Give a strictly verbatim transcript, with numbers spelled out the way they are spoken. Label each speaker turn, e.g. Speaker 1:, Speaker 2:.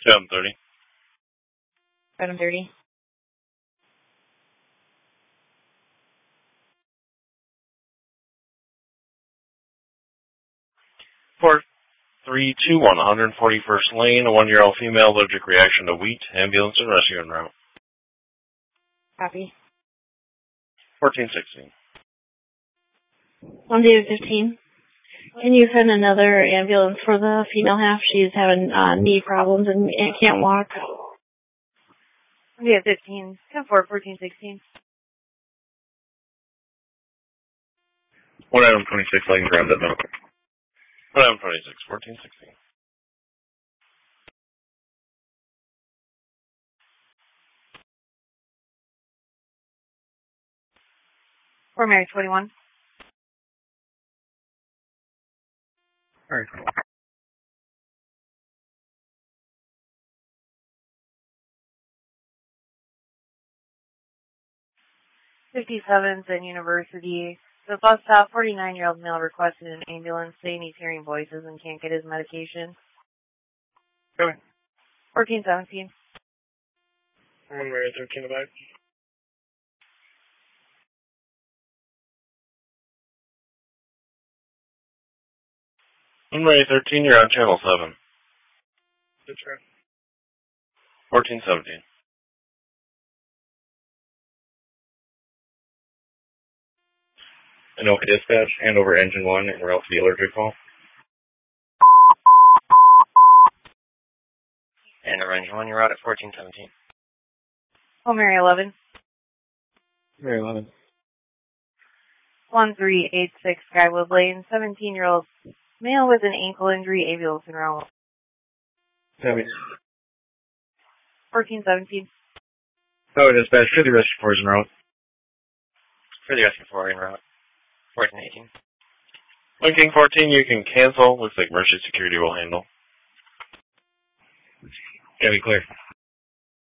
Speaker 1: seven thirty.
Speaker 2: seven thirty.
Speaker 1: four three two one, one forty-first Lane, a one-year-old female, allergic reaction to wheat, ambulance and rescue en route.
Speaker 2: Copy.
Speaker 1: fourteen sixteen.
Speaker 2: On David fifteen. Can you send another ambulance for the female half? She's having uh, knee problems and can't walk.
Speaker 3: David fifteen. ten four, fourteen sixteen.
Speaker 1: one item twenty-six, I can grab that now. one item twenty-six, fourteen sixteen.
Speaker 3: Fort Mary twenty-one.
Speaker 1: Alright.
Speaker 3: fifty-seventh and University. The bus stop, forty-nine-year-old male requested an ambulance saying he's hearing voices and can't get his medication.
Speaker 1: Go ahead.
Speaker 3: fourteen seventeen.
Speaker 1: one Mary thirteen about. one Mary thirteen, you're on channel seven. That's right. fourteen seventeen. Anoka dispatch, hand over engine one and route to the allergic call.
Speaker 4: And over engine one, you're out at fourteen seventeen.
Speaker 3: Fort Mary eleven.
Speaker 1: Mary eleven.
Speaker 3: one three eight six Skywood Lane, seventeen-year-old male with an ankle injury, ambulance en route.
Speaker 1: Copy.
Speaker 3: fourteen seventeen.
Speaker 1: Oh, dispatch, for the rescue force en route.
Speaker 4: For the rescue four en route. fourteen eighteen.
Speaker 1: Linking fourteen, you can cancel. Looks like Mercy Security will handle. Gotta be clear.